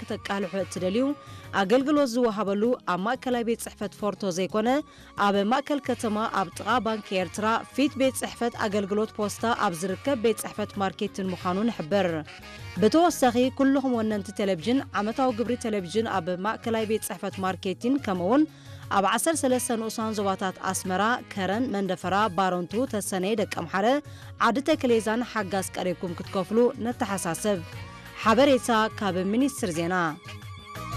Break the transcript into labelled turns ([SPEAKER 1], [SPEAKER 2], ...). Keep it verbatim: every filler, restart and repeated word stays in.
[SPEAKER 1] ክተቃልሑ እትደልዩ ኣገልግሎት ዝወሃበሉ ኣብ ማእከላይ ቤት ጽሕፈት ፎርቶ ዘይኮነ ኣብ ማእከል ከተማ ኣብ ጥቓ ባንኪ ኤርትራ ፊት ቤት ጽሕፈት ኣገልግሎት ፖስታ ኣብ ዝርከብ ቤት ጽሕፈት ማርኬትን ምዃኑ ንሕብር ብተወሳኺ ኩልኹም ወነንቲ ቴሌቪዥን ዓመታዊ ግብሪ ቴሌቪዥን ኣብ ማእከላይ ቤት ጽሕፈት ማርኬትን ከምኡውን ኣብ ዓሰርተ ሰለስተ ንኡሳን ዞባታት ኣስመራ ከረን መንደፈራ ባሮንቱ ተሰነይ ደቀምሓረ ዓዲ ተክሌዛን ሓጋዝ ቀሪብኩም ክትከፍሉ ነተሓሳሰብ ሓበሬታ ካብ ሚኒስትር ዜና